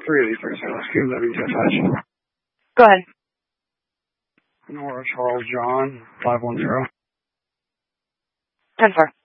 383 Sales Cube, WTFH. Go ahead. Nora Charles John, 510. 10-4.